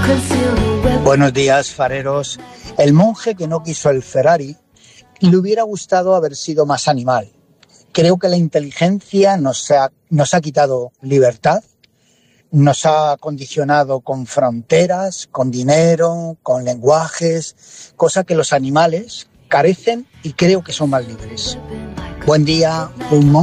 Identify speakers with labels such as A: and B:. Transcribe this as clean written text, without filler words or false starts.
A: Buenos días, fareros. El monje que no quiso el Ferrari le hubiera gustado haber sido más animal. Creo que la inteligencia nos ha quitado libertad, nos ha condicionado con fronteras, con dinero, con lenguajes, cosa que los animales carecen y creo que son más libres. Buen día, un monje